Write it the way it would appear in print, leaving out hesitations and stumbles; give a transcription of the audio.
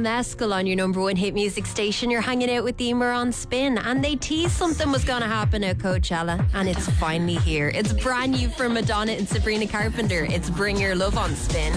Mescal on your number one hit music station. You're hanging out with Emer on Spin, and they teased something was going to happen at Coachella, and it's finally here. It's brand new from Madonna and Sabrina Carpenter. It's Bring Your Love on Spin.